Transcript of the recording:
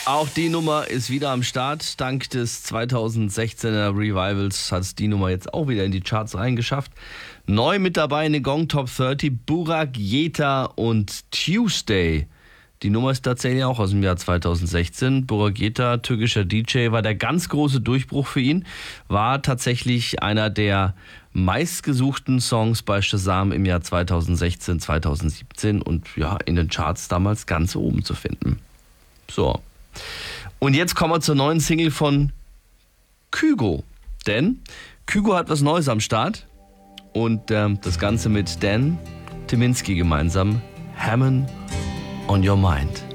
Auch die Nummer ist wieder am Start. Dank des 2016er Revivals hat es die Nummer jetzt auch wieder in die Charts reingeschafft. Neu mit dabei in den Gong Top 30, Burak Yeta und Tuesday. Die Nummer ist tatsächlich auch aus dem Jahr 2016. Burak Yeta, türkischer DJ, war der ganz große Durchbruch für ihn. War tatsächlich einer der meistgesuchten Songs bei Shazam im Jahr 2016, 2017 und ja, in den Charts damals ganz oben zu finden. So. Und jetzt kommen wir zur neuen Single von Kygo. Denn Kygo hat was Neues am Start. Und das Ganze mit Dan Tyminski gemeinsam. Hammond on Your Mind.